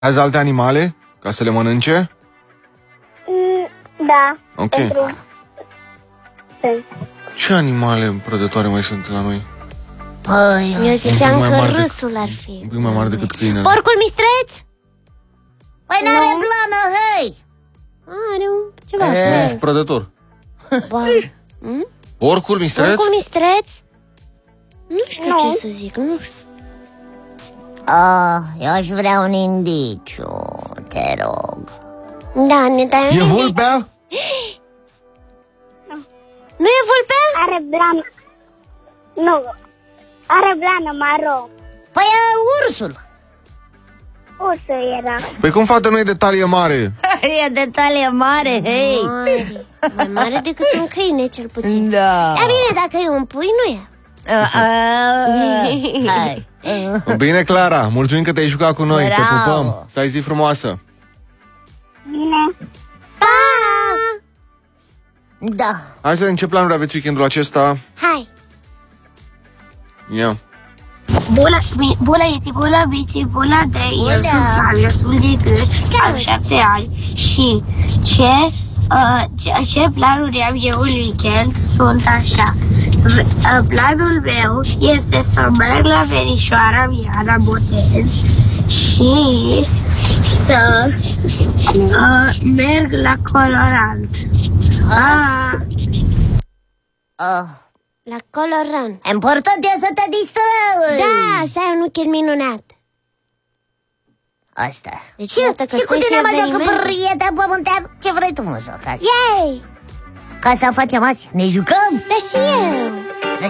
Azi alte animale ca să le mănânce? Da. Ok. Ce animale prădătoare mai sunt la noi? Păi, eu ziceam mai că mare râsul ar fi. Un pic mai mare decât câinele. Porcul mistreț? păi n-are blană, hei! Are ceva. Ești prădător. Ba. Porcul mistreț? Porcul mistreț? Nu știu ce să zic, nu știu. Eu aș vrea un indiciu, te rog. Da, ne dai un E indiciu. vulpea? Nu e vulpea? Are blană. Nu. Are blană maro. Păi e ursul. Ursul era. Păi cum, fată, nu e de talie mare? E de talie mare, hei. Mai mare decât un câine, cel puțin. Da. Dar bine, dacă e un pui, nu e. Hai. Bine, Clara, mulțumim că te-ai jucat cu noi. Bravo. Te pupăm. Să ai zi frumoasă. Bine. Pa! Da. Hai să vedem ce planuri aveți weekendul acesta. Hai. Ia. Bună, Bici, de eu sunt de Gârș, am 7 ani și ce planuri am eu în weekend sunt așa. Planul meu este să merg la verișoara mea la botez și să merg la colorant. La colorant. Important e să te distrezi. Da, să ai un weekend minunat. Asta. Deci, Și iată că cu sunt tine și mă joc evenimente. prieten pământean. Ce vrei tu mă joc azi? Yay! Ca asta facem azi. Ne jucăm? Da și eu.